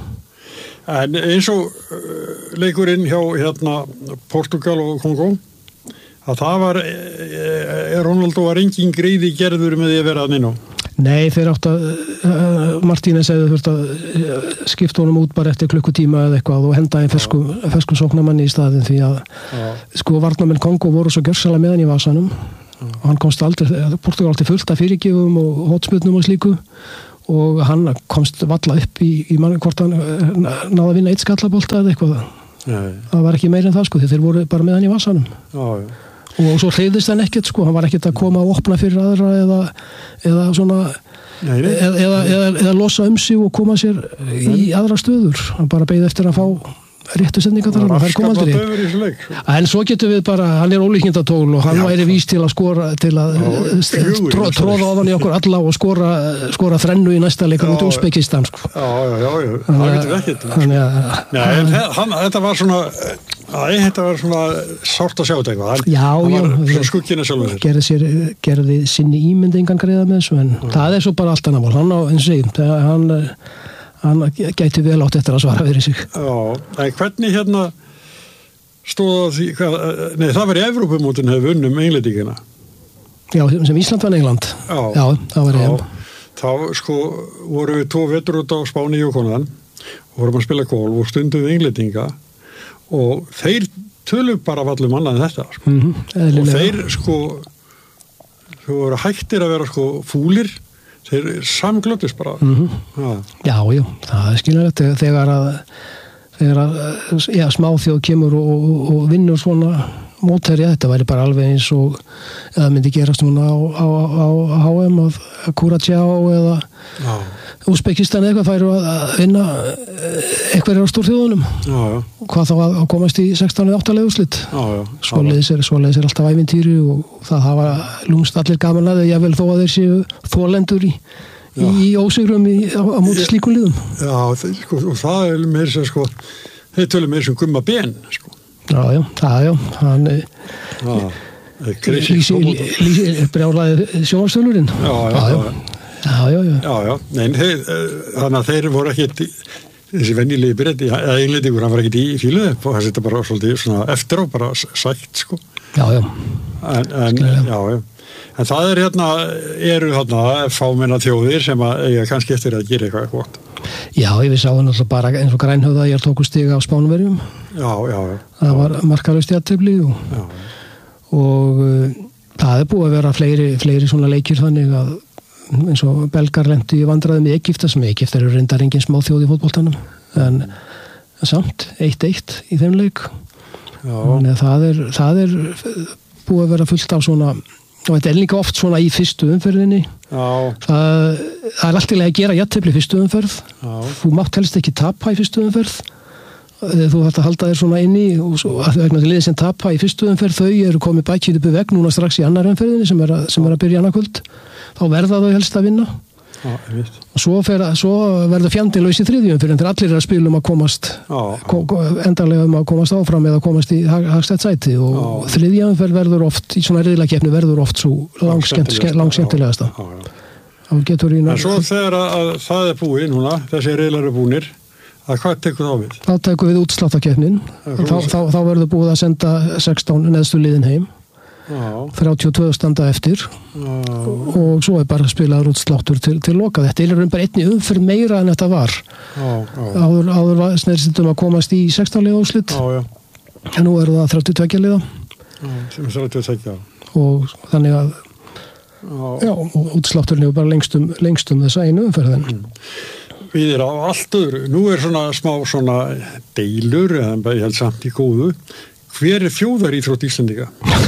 En eins og leikurinn hjá Portugal og Kongo, að það var Ronaldo var engin greiði gerður með því að vera að inn á. Nei, þeir átt að Martínez hefði þurft að skipta honum út bara eftir klukkutíma eða eitthvað og henda einn ferskum sóknarmanni í staðin því að sko varnarmenn Kongo voru svo gjörsamlega með hann í vasanum og hann komst aldrei, Portugal átti fullt af fyrirgjöfum og hotspyrnum og slíku og hann komst valla upp í mann hvort hann náði að vinna eitt skallabolta eða eitthvað. Það var ekki meira en það sko, þeir voru bara með hann í vasanum. Og svo hreyðist hann ekkert sko, hann var ekkert að koma og opna fyrir aðra eða svona eða losa sig og koma sér í aðra stöður, hann bara beið eftir að fá réttu sendingar þar og þær kom aldrei. En svo getum við bara, hann ólíkindatól og hann væri vís til að skora, til að tróða ofan í okkur alla og skora þrennu í næsta leik út Úsbekistan sko. Já, það getum við ekkert. Þetta var svona sárt að sjá þetta eitthvað. Já, skuggina sjálfur sér. Gerði sinni ímynd engan greiða með þessu, en það er svo bara allt annað mál. Hann á eins og segjum, hann gæti vel átt eftir að svara fyrir sig. Já, en hvernig hérna stóð því, það var í Evrópumótin hefur vunnum Englendingina. Já, sem Ísland vann England. Já, það var EM. Þá sko voru við 2 vetur út á Spáni og Jókonan og vorum að spila golf og stunduð Englendinga og þeir tölu bara vallum annað en þetta. Sko. Og þeir sko þú voru hættir að vera sko fúlir. Þeir samglöndist bara. Já, það er skiljanlegt þegar að smáþjóð kemur og vinnur svona mótherja, þetta væri bara alveg eins og eða myndi gerast núna á HM að Kúratjá eða Úsbekistan eitthvað færu að vinna eitthvað á stórþjóðunum. Hvað þá að komast í 16-8 úrslit. Svoleiðis er alltaf ævintýri og það hafa lúmst allir gaman að þau jafnvel þó að þeir séu þolendur í ósigrum á móti slíkum liðum. Já, og það er meira sem sko, þeir tölum meira sem Gumma Ben sko. Já, hann brjálaði sjónvarpsþjálfurinn. Já. Nei, þannig að þeir voru ekkert þessi venjulegi breyti, eða Englendingur, hann var ekkert í fíluðu og það setja bara svolítið svona eftir á, bara sætt sko. Já. En það er eru fámenna þjóðir sem að eiga kannski eftir að gera eitthvað gott. Já, við sáum alltaf bara eins og Grænhöfðaeyjar tóku stig af Spánverjum. Já. Það var markalaust jafntefli og það er búið að vera fleiri svona leikir þannig að eins og belgar lentu í vandræðum í Egypta sem Egyptar eru reyndar engin smá þjóð í fótboltanum en samt 1-1 í þeim leik. Þannig að það er búið að vera fullt af svona og þetta er líka oft svona í fyrstu umferðinni. Það er allt til að gera jafntefli í fyrstu umferð. Þú mátt helst ekki tapa í fyrstu umferð. Þú þarft að halda þér svona inni og að vegna til liðið sem tapa í fyrstu umferð þau eru komið bækið upp í vegg núna strax í annar umferðinni sem er að byrja annað kvöld. Þá verða þau helst að vinna. Og svo verður fjandinn laus í þriðju umferð þegar allir eru að spila að komast endanlega að komast áfram eða komast í hagstætt sæti og þriðja umferð verður oft í svona riðlakeppni verður oft svo langskemmtilegasta. En svo þegar að það er búið núna, þessi riðlar eru búnir að hvað tekur þá við? Þá tekur við útsláttarkeppnin. Þá verður búið að senda 16 neðstu liðin heim. 32 standa eftir og svo er bara spilaður útsláttur til loka. Þetta er bara einni umferð meira en þetta var. Áður var snerðstum að komast í 16 liða úrslit en nú eru það 32 liða sem 32 og þannig að útslátturinn er bara lengstum þessa einu umferðin. Við erum á allt öðru. Nú er svona smá svona deilur en ég held samt í góðu. Hver er þjóðaríþrótt Íslendinga?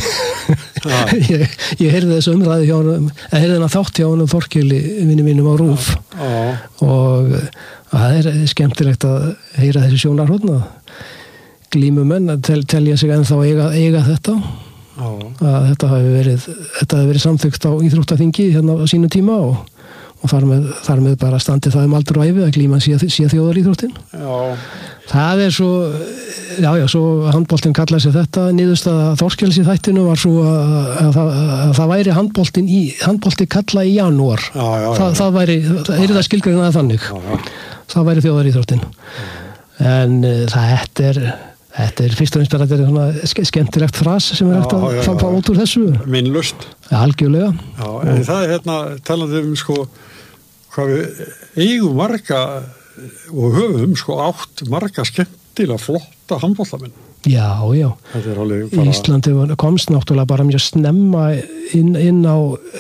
Ég heyrði þessu umræði hjá honum, heyrði hennar þátt hjá honum Þorkeli vinni mínum á RÚV og það er skemmtilegt að heyra þessi sjónarhorn glímumenn telja sig ennþá eiga þetta að þetta hafi verið samþykkt á íþróttaþingi hérna á sínum tíma og þar með bara standi það aldur og ævi að glíman sé þjóðaríþróttin. Það er svo svo handboltinn kallaði sig þetta niðurstaða Þorkels í þættinu var svo að það væri handbolti kalla í janúar. Það það skilgreinað þannig. Það væri þjóðaríþróttin. En þetta Þetta fyrst og einst bara þetta skemmtilegt fras sem hægt að fá út úr þessu. Minnlust. Algjörlega. Já, en það talandi sko hvað við eigum marga og höfum sko átt marga skemmtilega flotta handboltamenn. Já. Íslandi komst náttúrulega bara mjög snemma inn á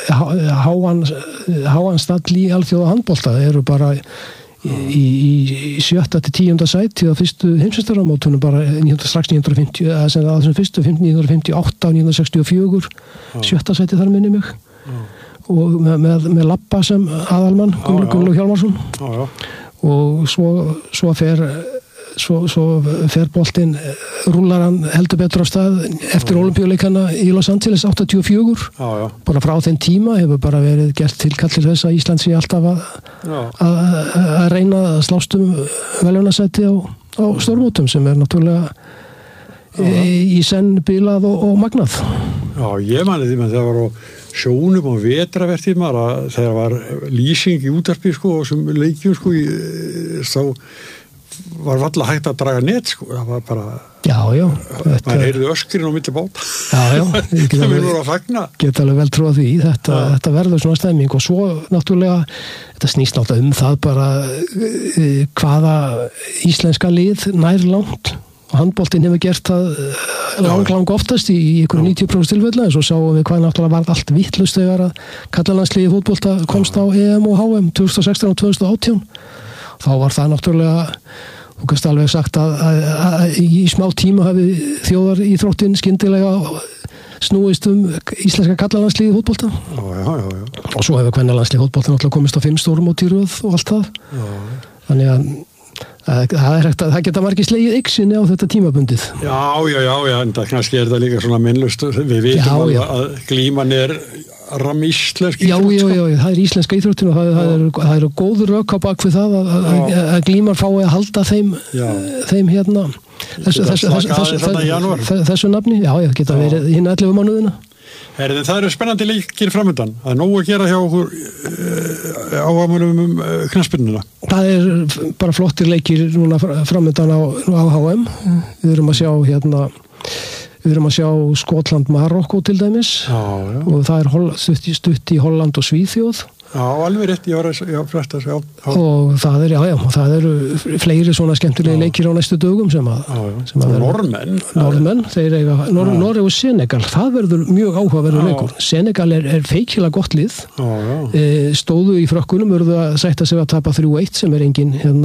háan stall í alþjóða handbolta. Það eru bara í 7. til 10. sæti á fyrstu heimsmeistaramótunum bara strax 1950, eða sem það þessum fyrstu 1958 og 1964 7. sæti þar minni mig og með Lappa sem aðalmann Gunnlaug Hjálmarsson og svo fer boltinn rúlar hann heldur betur á stað eftir Ólympíuleikana í Los Angeles 84 bara frá þeim tíma hefur bara verið gert tilkallir þess að Ísland sé alltaf að reyna að slást veljónasæti á stórmótum sem náttúrulega í senn bilað og magnað. Já, ég mani því að það var á sjónum og vetravertíð þegar var lýsing í útvarpi sko og sem leikjum sko þá var varla hægt að draga net sko, það var bara maður heyrði öskrin á milli báta það verður að fagna geta alveg vel trúa því, þetta verður svona stemming og svo náttúrulega þetta snýst náttúrulega það bara hvaða íslenska lið nær langt og handboltinn hefur gert það lang oftast í einhverjum 90% tilfella en svo sáum við hvað náttúrulega varð allt vitlaust þegar að karlalandsliðið fótbolta komst á EM og HM 2016 og 2018 þá var það náttúrulega þú kannst alveg sagt að í smá tíma hafi þjóðar íþróttin skyndilega snúist íslenska karlalandsliðið fótbolta og svo hefur kvennalandsliðið fótbolta náttúrulega komist á 5 stórmót í röð og allt það þannig að það geta margir slegið yksinni á þetta tímabundið. Já, en það kannski það líka svona minnlust, við vitum að glíman íslensk íþrótt. Já, það íslenska íþróttin og það eru góður rök á bak við það að glíman fái að halda þeim þessu nafni. Já, geta verið hinn 11 mánuðina. Það eru spennandi leikir framöndan. Það er nóg að gera hjá okkur áhagamönnum knattspyrnuna. Það er bara flottir leikir núna framöndan á HM. Við erum að sjá Skotland Marokko til dæmis og það er stutt í Holland og Svíþjóð. Já, alveg rétt, ég var að fræsta þess og það eru fleiri svona skemmtilegi leikir á næstu dögum sem Norðmenn þeir eiga, Noreg og Senegal það verður mjög áhugaverður leikur Senegal er feikilega gott lið stóðu í frökkunum verður að sætta sig að tapa 3-1 sem er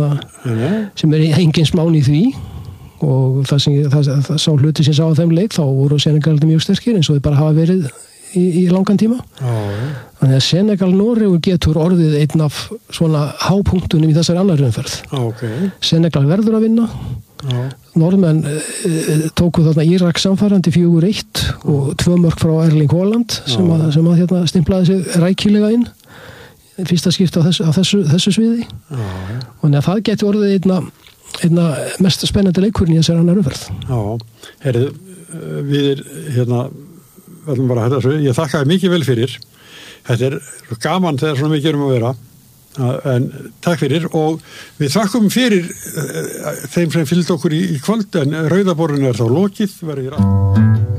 engin smán í því og það sá hluti sem sá á þeim leik þá voru Senegal mjög sterkir eins og þau bara hafa verið í langan tíma þannig að Senegal Noregur getur orðið einn af svona hápunktunum í þessari annar umferð Senegal verður að vinna Norðmenn tóku þarna Írak samfærandi 4-1 og 2 mörk frá Erling Haaland sem að stimplaði sig rækilega inn fyrsta skipti á þessu sviði og það getur orðið einna mest spennandi leikurinn í þessari annar umferð við ég þakka þér mikið vel fyrir þetta er gaman þegar svona mikið að vera en takk fyrir og við þakkum fyrir þeim sem fylgdu okkur í kvöld en rauðaborðinu þá lokið verið